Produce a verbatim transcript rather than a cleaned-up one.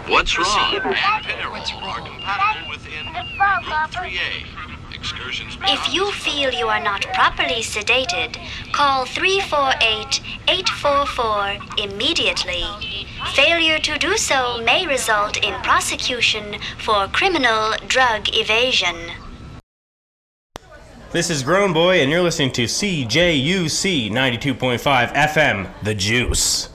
What's wrong? And Pinerol are compatible within Group three A. Excursions If you feel you are not properly sedated, call three four eight, eight four four immediately. Failure to do so may result in prosecution for criminal drug evasion. This is Grown Boy, and you're listening to C J U C ninety-two point five F M, The Juice.